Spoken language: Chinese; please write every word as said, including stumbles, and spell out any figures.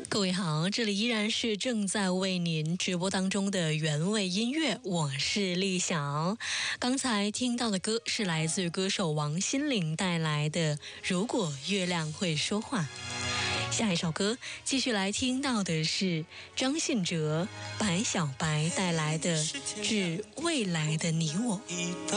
各位好，这里依然是正在为您直播当中的原味音乐，我是丽晓。刚才听到的歌是来自歌手王心凌带来的《如果月亮会说话》。下一首歌继续来听到的是张信哲、白小白带来的《致未来的你我》。